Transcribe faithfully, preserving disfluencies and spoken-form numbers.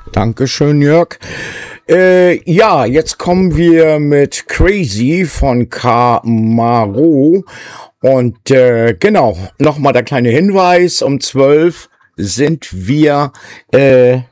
Dankeschön, Jörg. Äh, ja, jetzt kommen wir mit Crazy von Camaro. Und äh, genau, nochmal der kleine Hinweis, um zwölf sind wir äh,